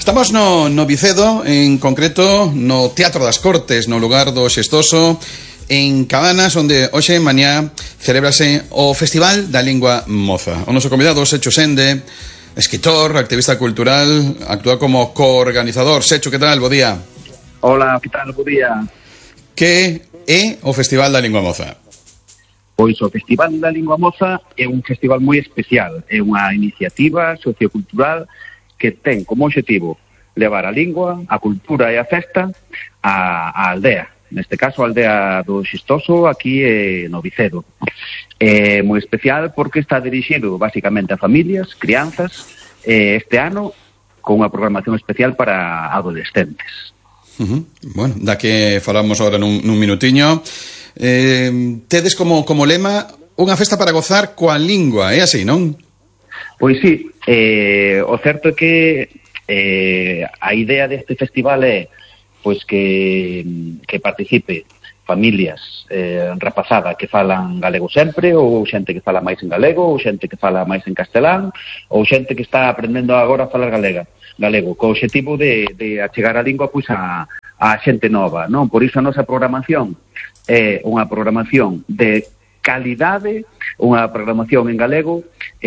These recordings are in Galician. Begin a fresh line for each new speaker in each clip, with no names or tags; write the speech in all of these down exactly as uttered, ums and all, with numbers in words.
Estamos no, no Vicedo, en concreto no Teatro das Cortes, no lugar do Xestoso, en Cabanas, onde hoxe mañá celebrase o Festival da Lingua Moza. O noso convidado, Secho Sende, escritor, activista cultural, actúa como coorganizador. Secho, que tal? Bo día.
Hola, que tal? Bo día.
Que é o Festival da Lingua Moza?
Pois o Festival da Lingua Moza é un festival moi especial. É unha iniciativa sociocultural que ten como objetivo levar a lingua, a cultura e a festa á, á aldea. Neste caso, a aldea do Xestoso, aquí eh, no Vicedo. É moi especial porque está dirixido basicamente a familias, crianzas, eh, este ano con unha programación especial para adolescentes.
Uh-huh. Bueno, da que falamos agora nun, nun minutiño. Eh, tedes como, como lema unha festa para gozar coa lingua, é así, non?
Pois sí, eh, o certo é que eh, a idea deste festival é pois que, que participe familias eh, rapazada que falan galego sempre, ou xente que fala máis en galego, ou xente que fala máis en castelán, ou xente que está aprendendo agora a falar galega, galego, co objetivo de, de achegar a lingua pois a, a xente nova, non? Por iso a nosa programación é unha programación de calidade, unha programación en galego.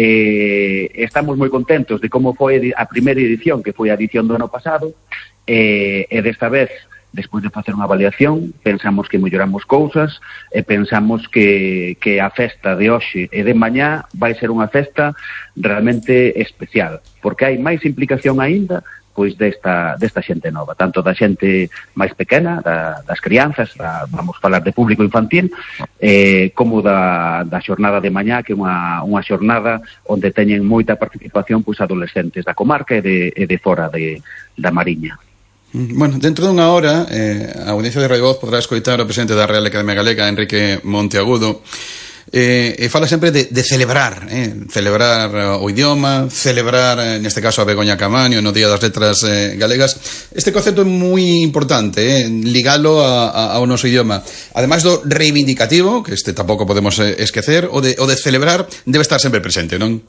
Eh, estamos moi contentos de como foi a primeira edición, que foi a edición do ano pasado, eh, e desta vez, despois de facer unha avaliación, pensamos que melloramos cousas e pensamos que, que a festa de hoxe e de mañá vai ser unha festa realmente especial, porque hai máis implicación aínda pois desta, desta xente nova, tanto da xente máis pequena, da, das crianzas, da, vamos falar de público infantil, eh, como da, da xornada de mañá, que é unha, unha xornada onde teñen moita participación pois adolescentes da comarca e de, e de fora de, da Mariña.
Bueno, dentro dunha hora, eh, a audiencia de Radio Voz podrá escoitar o presidente da Real Academia Galega, Enrique Monteagudo, Eh, e fala sempre de, de celebrar eh, celebrar uh, o idioma, celebrar eh, neste caso a Begoña Caamaño no Día das Letras eh, Galegas. Este concepto é moi importante, eh, ligalo a, a, ao noso idioma, ademais do reivindicativo, que este tampouco podemos eh, esquecer, o de, o de celebrar debe estar sempre presente, non?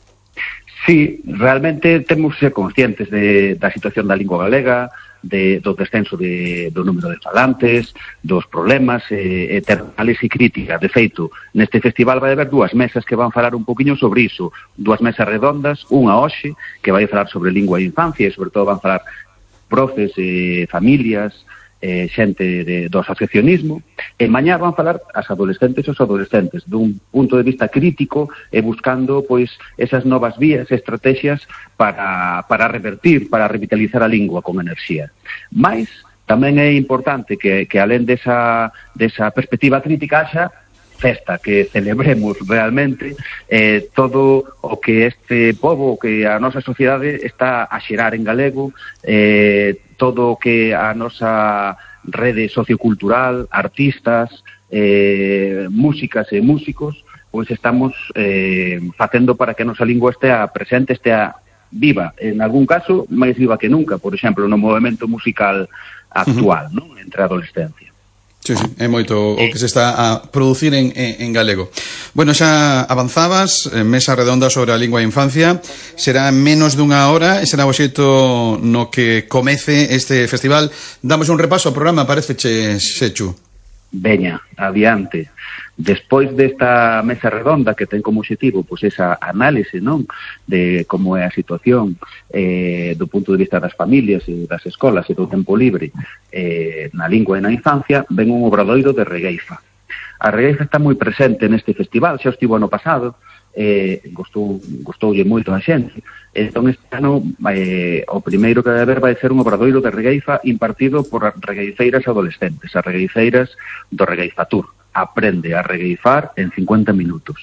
Sí, realmente temos que ser conscientes de, da situación da lingua galega, de, do descenso de, do número de falantes, dos problemas, e, e ter análise crítica. De feito, neste festival vai haber dúas mesas que van falar un poquinho sobre iso, dúas mesas redondas, unha hoxe, que vai falar sobre lingua e infancia, e sobre todo van falar profes, e familias, eh, xente de, do asociacionismo, e mañá van falar as adolescentes e os adolescentes dun punto de vista crítico e buscando pois esas novas vías e estrategias para, para revertir, para revitalizar a lingua con enerxía. Mais tamén é importante que, que alén desa, desa perspectiva crítica haxa festa, que celebremos realmente eh, todo o que este pobo, que a nosa sociedade está a xerar en galego, eh, todo o que a nosa rede sociocultural, artistas, eh, músicas e músicos, pois estamos eh, facendo para que a nosa lingua estea presente, estea viva, en algún caso máis viva que nunca, por exemplo, no movimento musical actual, uh-huh. non? Entre a adolescencia.
Sí, sí, é moito o que se está a producir en, en, en galego. Bueno, xa avanzabas, mesa redonda sobre a lingua e infancia, será menos dunha hora e será o xeito no que comece este festival. Damos un repaso ao programa, pareceche, Sechu?
Veña, adiante. Despois desta mesa redonda que ten como objetivo pois esa análise, non, de como é a situación eh, do punto de vista das familias e das escolas e do tempo libre eh, na lingua e na infancia, ven un obradoiro de regueifa. A regueifa está moi presente neste festival, xa estivo ano pasado, eh, gostou, gostoulle moito a xente. Entón este ano eh, o primeiro que vai haber vai ser un obradoiro de regueifa impartido por regueifeiras adolescentes, as regueifeiras do Regueifa Tour. Aprende a regueifar en cincuenta minutos.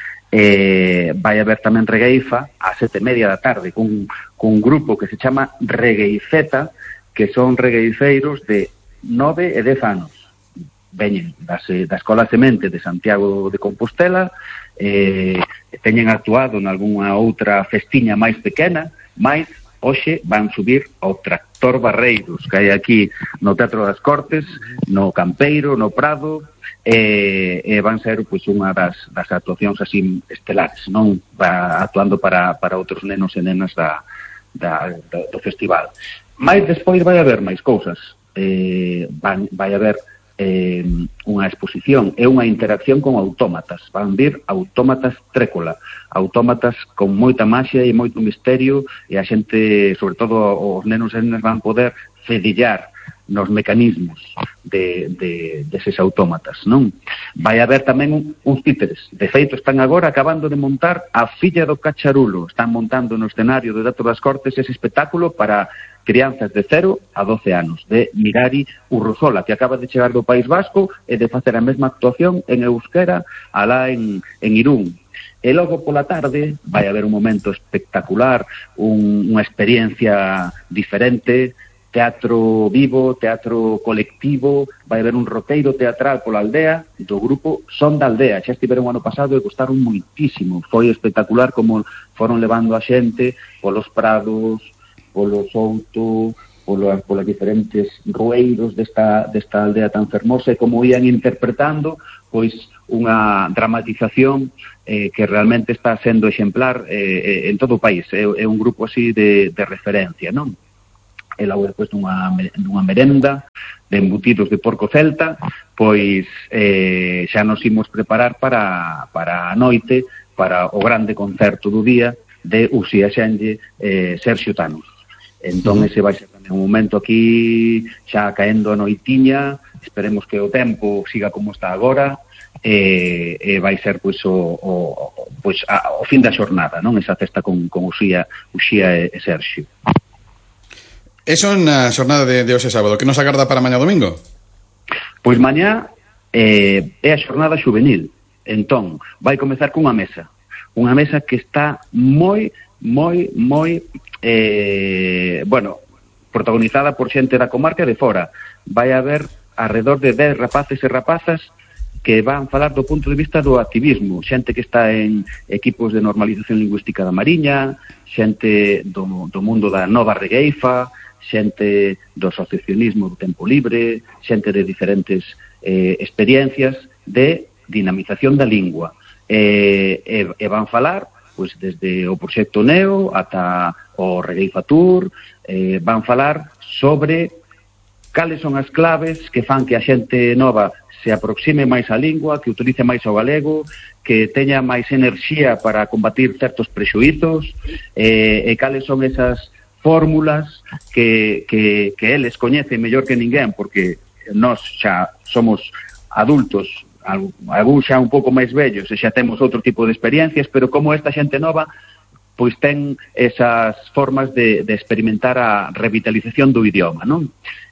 Eh, vai haber tamén regueifa a sete e media da tarde cun, cun grupo que se chama Regueifeta, que son regueifeiros de nove e dez anos. Veñen das, da Escola Semente de Santiago de Compostela, eh, teñen actuado en algunha outra festiña máis pequena, máis hoxe van subir ao Tractor Barreiros, que hai aquí no Teatro das Cortes, no Campeiro, no Prado, e, e van ser pois unha das, das actuacións así estelares, non? Va actuando para, para outros nenos e nenas da, da, da, do festival. Mais despois vai haber máis cousas. Eh, van, vai haber eh, unha exposición e unha interacción con autómatas. Van vir autómatas trécola, autómatas con moita maxia e moito misterio, e a xente, sobre todo os nenos e nenas, van poder cedillar nos mecanismos de, de, deses autómatas, non? Vai haber tamén uns títeres. De feito, están agora acabando de montar a Filla do Cacharulo. Están montando no escenario de Teatro das Cortes ese espectáculo para crianzas de cero a doce anos, de Mirari Urrozola, que acaba de chegar do País Vasco e de facer a mesma actuación en euskera alá en, en Irún. E logo pola tarde vai haber un momento espectacular, un, unha experiencia diferente, teatro vivo, teatro colectivo, vai haber un roteiro teatral pola aldea do grupo Son da Aldea. Xa estiveron o ano pasado e gostaron moitísimo. Foi espectacular como foron levando a xente polos prados, polo souto, polas, polas diferentes rueiros desta, desta aldea tan fermosa, e como ian interpretando pois unha dramatización eh, que realmente está sendo exemplar eh, en todo o país. É, é un grupo así de, de referencia, non? E logo depois dunha, dunha merenda de embutidos de porco celta, pois eh, xa nos imos preparar para, para a noite, para o grande concerto do día de Uxía Xenlle, eh, Sergio Thanos. Entón, ese vai ser tamén un momento aquí xa caendo a noitiña, esperemos que o tempo siga como está agora, e, e vai ser pois o, o, pois, a, o fin da xornada, non? Esa festa con, con Uxía, Uxía e, e Sergio.
Eso na xornada de, de hoxe sábado. Que nos agarda para mañá domingo?
Pois mañá eh, é a xornada juvenil. Entón, vai comezar cunha mesa. Unha mesa que está moi, moi, moi, eh, bueno, protagonizada por xente da comarca de fora. Vai haber alrededor de dez rapaces e rapazas que van falar do punto de vista do activismo. Xente que está en equipos de normalización lingüística da Mariña, xente do, do mundo da nova regueifa, xente do asociacionismo do tempo libre, xente de diferentes eh, experiencias de dinamización da lingua. E, e, e van falar pois, desde o proxecto Neo ata o Regueifa Tour, eh, van falar sobre cales son as claves que fan que a xente nova se aproxime máis á lingua, que utilice máis o galego, que teña máis enerxía para combatir certos prexuizos, eh, e cales son esas fórmulas que, que, que eles coñecen mellor que ninguén, porque nós xa somos adultos, algún xa un pouco máis vellos, e xa temos outro tipo de experiencias, pero como esta xente nova pois ten esas formas de, de experimentar a revitalización do idioma, non?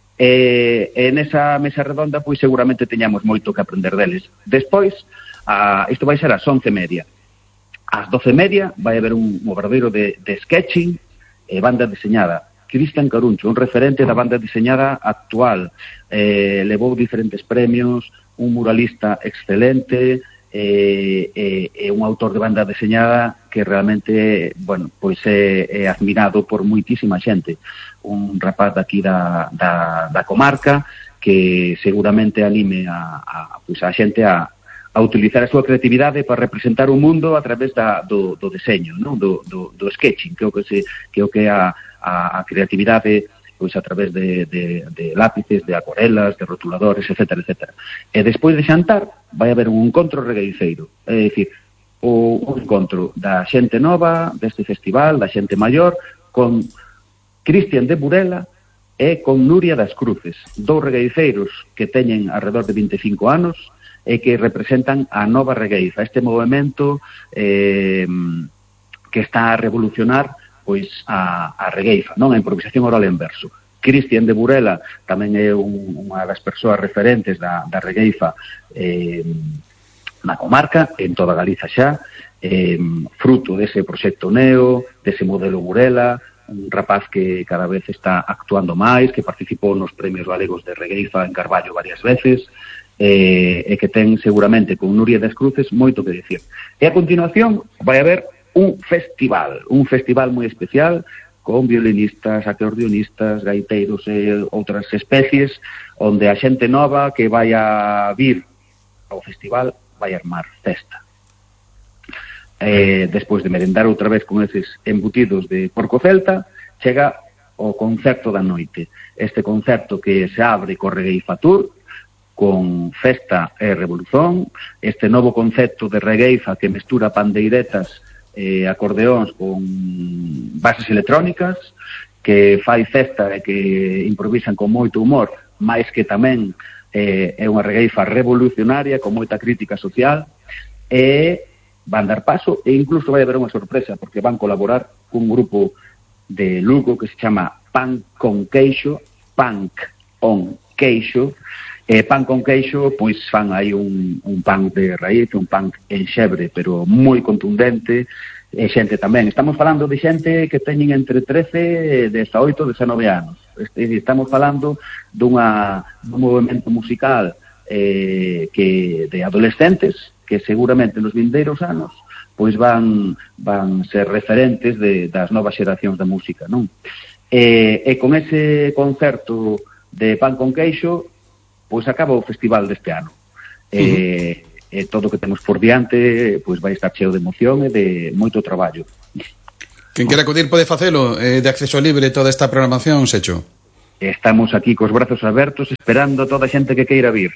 E, e nesa mesa redonda pois seguramente teñamos moito que aprender deles. Despois, a, isto vai ser ás once e media. Ás doce e media vai haber un obradoiro de, de sketching e banda deseñada. Cristian Caruncho, un referente da banda deseñada actual. Eh, levou diferentes premios, un muralista excelente, e eh, eh, un autor de banda deseñada que realmente, bueno, pois é, é admirado por moitísima xente. Un rapaz daqui da, da, da comarca que seguramente anime a, a, pois a xente a, a utilizar a súa creatividade para representar o mundo a través da, do, do deseño, non? Do, do, do sketching, que é o que, se, que, é o que é a, a, a creatividade pois a través de, de, de lápices, de acuarelas, de rotuladores, etcétera, etcétera. E despois de xantar vai haber un encontro regueiceiro, é dicir, o, un encontro da xente nova deste festival, da xente maior, con Cristian de Burela e con Nuria das Cruces, dous regueiceiros que teñen alrededor de vinte e cinco anos e que representan a nova regueifa, este movimento eh, que está a revolucionar pois a, a regueifa, non? A improvisación oral en verso. Cristian de Burela tamén é un, unha das persoas referentes da, da regueifa eh, na comarca, en toda Galiza xa, eh, fruto dese proxecto Neo, dese modelo Burela, un rapaz que cada vez está actuando máis, que participou nos premios galegos de regueifa en Carballo varias veces, eh, e que ten seguramente con Nuria das Cruces moito que dicir. E a continuación vai haber un festival, un festival moi especial, con violinistas, acordeonistas, gaiteiros e outras especies, onde a xente nova que vai a vir ao festival vai armar festa. Eh, despois de merendar outra vez con eses embutidos de porco celta, chega o concerto da noite. Este concerto que se abre co Regueifa Tour, con festa e revolución, este novo concepto de regueifa que mestura pandeiretas e acordeóns con bases electrónicas, que fai festa e que improvisan con moito humor, máis que tamén eh, é unha regueifa revolucionaria con moita crítica social, e van dar paso e incluso vai haber unha sorpresa porque van colaborar cun grupo de Lugo que se chama Pan con Queixo, Punk on Queixo. E pan con queixo, pois fan aí un, un pan de raíz, un pan enxebre, pero moi contundente, e xente tamén. Estamos falando de xente que teñen entre trece e dezaoito, dezanove anos. Estamos falando dunha, dun movimento musical eh, que de adolescentes que seguramente nos vindeiros anos pois van, van ser referentes de, das novas xeracións da música, non? E, e con ese concerto de pan con queixo pois acaba o festival deste ano. Uh-huh. E, e todo o que temos por diante pois vai estar cheo de emoción e de moito traballo.
Quen quera acudir pode facelo, eh, de acceso libre toda esta programación, Secho?
Estamos aquí cos brazos abertos esperando a toda a xente que queira vir.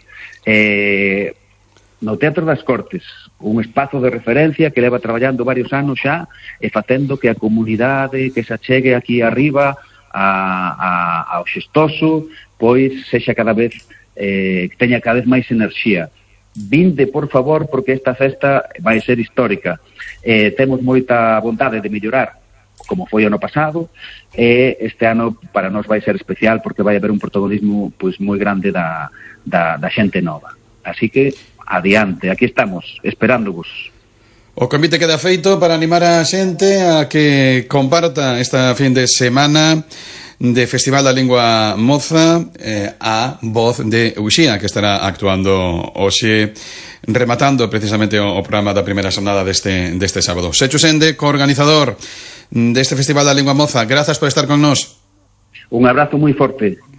Eh, no Teatro das Cortes, un espazo de referencia que leva traballando varios anos xa e facendo que a comunidade que se achegue aquí arriba a, a, ao Xestoso pois sexa cada vez Eh, que teña cada vez máis enerxía. Vinde, por favor, porque esta festa vai ser histórica. Eh, temos moita vontade de mellorar, como foi ano pasado, e este ano para nós vai ser especial porque vai haber un protagonismo pois moi grande da, da, da xente nova. Así que, adiante, aquí estamos, esperándovos.
O convite queda feito para animar a xente a que comparta esta fin de semana de Festival da Lingua Moza eh, a voz de Uxía, que estará actuando hoxe rematando precisamente o, o programa da primeira xornada deste, deste sábado. Secho Sende, coorganizador deste Festival da Lingua Moza, grazas por estar con nós.
Un abrazo moi forte.